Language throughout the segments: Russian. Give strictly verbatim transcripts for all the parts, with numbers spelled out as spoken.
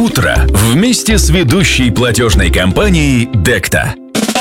утро вместе с ведущей платежной компанией Декта.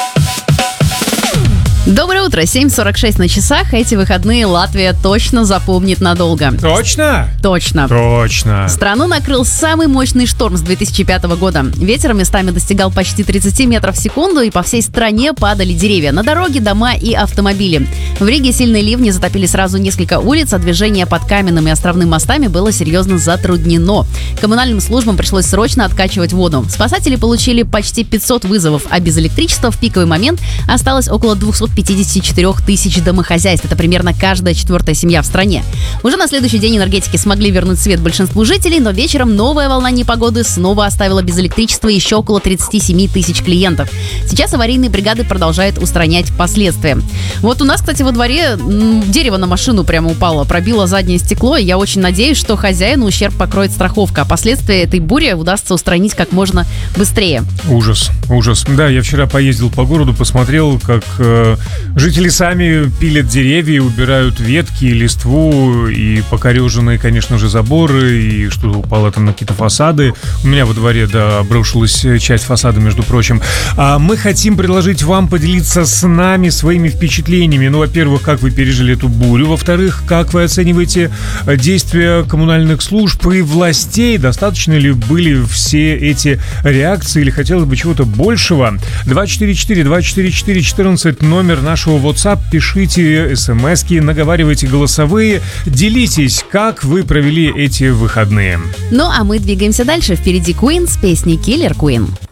Доброе утро, семь сорок шесть на часах. Эти выходные Латвия точно запомнит надолго. Точно? Точно. Точно. Страну накрыл самый мощный шторм с две тысячи пятого года. Ветер местами достигал почти тридцать метров в секунду, и по всей стране падали деревья на дороги, дома и автомобили. В Риге сильные ливни затопили сразу несколько улиц, а движение под каменными и островными мостами было серьезно затруднено. Коммунальным службам пришлось срочно откачивать воду. Спасатели получили почти пятьсот вызовов, а без электричества в пиковый момент осталось около двести пятьдесят четыре тысячи домохозяйств. Это примерно каждая четвертая семья в стране. Уже на следующий день энергетики смогли вернуть свет большинству жителей, но вечером новая волна непогоды снова оставила без электричества еще около тридцать семь тысяч клиентов. Сейчас аварийные бригады продолжают устранять последствия. Вот у нас, кстати, во дворе м, дерево на машину прямо упало, пробило заднее стекло, и я очень надеюсь, что хозяину ущерб покроет страховка, а последствия этой бури удастся устранить как можно быстрее. Ужас, ужас. Да, я вчера поездил по городу, посмотрел, как э, жители сами пилят деревья, убирают ветки, листву и покореженные, конечно же, заборы, и что-то упало там на какие-то фасады. У меня во дворе, да, обрушилась часть фасада, между прочим. А мы хотим предложить вам поделиться с нами своими впечатлениями. Ну, во-первых, как вы пережили эту бурю. Во-вторых, как вы оцениваете действия коммунальных служб и властей? Достаточно ли были все эти реакции или хотелось бы чего-то большего? два четыре четыре два четыре четыре четырнадцать номер нашего WhatsApp. Пишите смски, наговаривайте голосовые. Делитесь, как вы провели эти выходные. Ну а мы двигаемся дальше. Впереди Queen с песней Killer Queen.